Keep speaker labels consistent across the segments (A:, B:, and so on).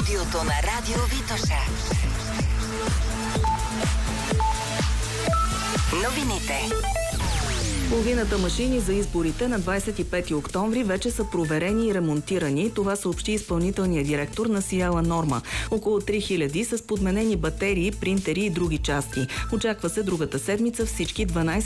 A: Студиото на Радио Витоша. Новините.
B: Половината машини за изборите на 25 октомври вече са проверени и ремонтирани. Това съобщи изпълнителният директор на Сиела Норма. Около 3000 са с подменени батерии, принтери и други части. Очаква се другата седмица всички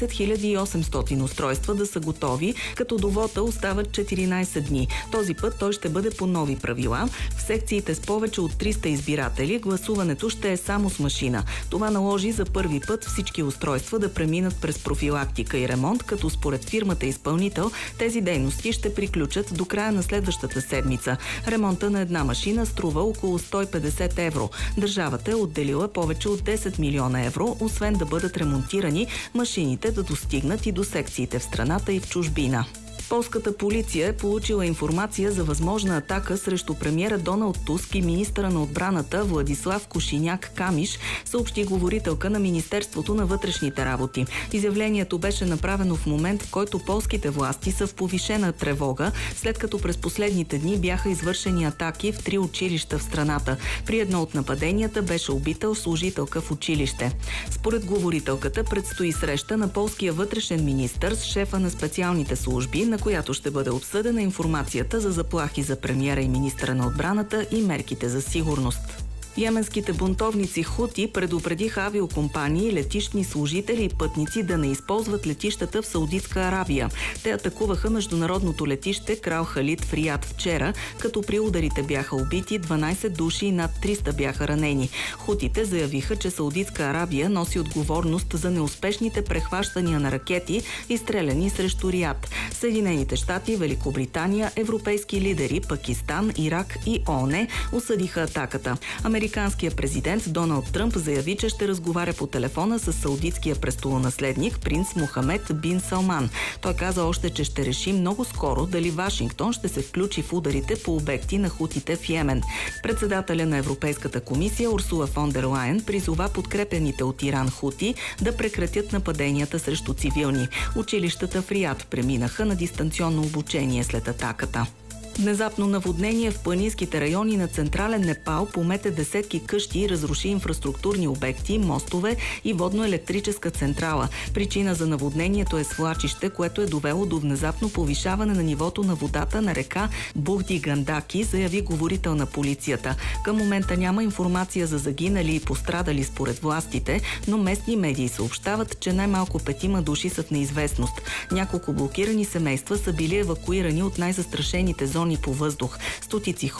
B: 12 800 устройства да са готови, като до вота остават 14 дни. Този път той ще бъде по нови правила. В секциите с повече от 300 избиратели гласуването ще е само с машина. Това наложи за първи път всички устройства да преминат през профилактика и ремонт, като според фирмата изпълнител тези дейности ще приключат до края на следващата седмица. Ремонта на една машина струва около 150 евро. Държавата е отделила повече от 10 милиона евро, освен да бъдат ремонтирани, машините да достигнат и до секциите в страната и в чужбина. Полската полиция е получила информация за възможна атака срещу премиера Доналд Туск и министъра на отбраната Владислав Кошиняк-Камиш, съобщи говорителка на Министерството на вътрешните работи. Изявлението беше направено в момент, в който полските власти са в повишена тревога, след като през последните дни бяха извършени атаки в 3 училища в страната. При едно от нападенията беше убита служителка в училище. Според говорителката предстои среща на полския вътрешен министър с шефа на специалните служби, на която ще бъде обсъдена информацията за заплахи за премиера и министъра на отбраната и мерките за сигурност. Йеменските бунтовници Хути предупредиха авиокомпании, летищни служители и пътници да не използват летищата в Саудитска Арабия. Те атакуваха международното летище Крал Халид в Риад вчера, като при ударите бяха убити 12 души и над 300 бяха ранени. Хутите заявиха, че Саудитска Арабия носи отговорност за неуспешните прехващания на ракети, изстреляни срещу Риад. Съединените щати, Великобритания, европейски лидери, Пакистан, Ирак и ООН осъдиха атаката. Американският президент Доналд Тръмп заяви, че ще разговаря по телефона с саудитския престолонаследник принц Мохамед бин Салман. Той каза още, че ще реши много скоро дали Вашингтон ще се включи в ударите по обекти на хутите в Йемен. Председателя на Европейската комисия Урсула фон дер Лайен призова подкрепяните от Иран хути да прекратят нападенията срещу цивилни. Училищата в Риад преминаха на дистанционно обучение след атаката. Внезапно наводнение в планинските райони на централен Непал помете десетки къщи и разруши инфраструктурни обекти, мостове и водно-електрическа централа. Причина за наводнението е свлачище, което е довело до внезапно повишаване на нивото на водата на река Бухди Гандаки, заяви говорител на полицията. Към момента няма информация за загинали и пострадали според властите, но местни медии съобщават, че най-малко 5 души са в неизвестност. Няколко блокирани семейства са били евакуирани от най-застрашените зони по въздух. Стотици